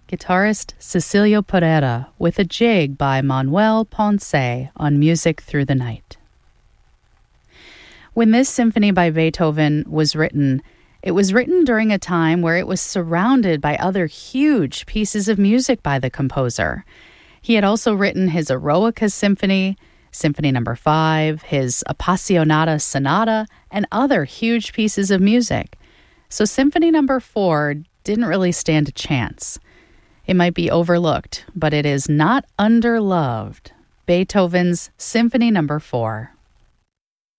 guitarist Cecilio Pereira with a jig by Manuel Ponce on Music Through the Night. When this symphony by Beethoven was written, it was written during a time where it was surrounded by other huge pieces of music by the composer. He had also written his Eroica Symphony, Symphony No. 5, his Appassionata Sonata, and other huge pieces of music. So Symphony No. 4 didn't really stand a chance. It might be overlooked, but it is not underloved. Beethoven's Symphony No. 4.